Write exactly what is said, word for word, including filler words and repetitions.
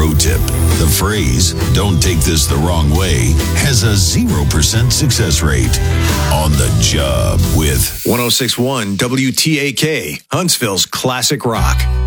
Pro tip. The phrase, don't take this the wrong way, has a zero percent success rate. On the Job with one oh six point one W T A K, Huntsville's classic rock.